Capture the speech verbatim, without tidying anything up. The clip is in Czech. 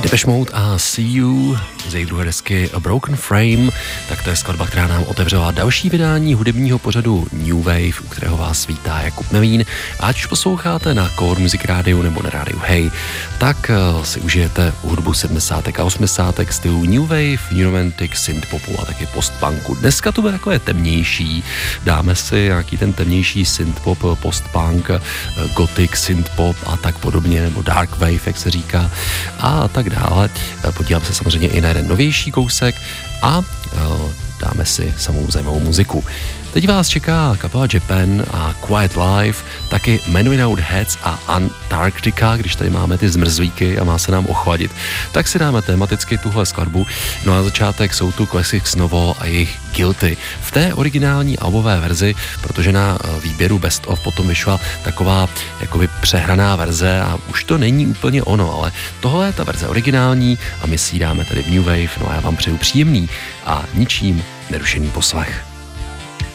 Depeche Mode a See You z jejich druhé desky A Broken Frame, tak to je skladba, která nám otevřela další vydání hudebního pořadu New Wave, u kterého vás vítá Jakub Melín. Ať už posloucháte na Core Music Radio nebo na rádiu Hey, tak si užijete hudbu sedmdesátek a osmdesátek stylu New Wave, New Romantic, synthpopu a taky postpunku. Dneska to bude takové temnější, dáme si nějaký ten temnější synthpop, postpunk, gothic, synthpop a tak podobně, nebo dark wave, jak se říká, a tak dále. Podíváme se samozřejmě i na jeden novější kousek a dáme si samou zajímavou muziku. Teď vás čeká kapela Japan a Quiet Life, taky Men Without Heads a Antarctica, když tady máme ty zmrzlíky a má se nám ochladit, tak si dáme tematicky tuhle skladbu. No a na začátek jsou tu Classics Novo a jejich Guilty. V té originální albové verzi, protože na výběru Best of potom vyšla taková jakoby přehraná verze a už to není úplně ono, ale tohle je ta verze originální a my si ji dáme tady v New Wave, no a já vám přeju příjemný a ničím nerušený poslech.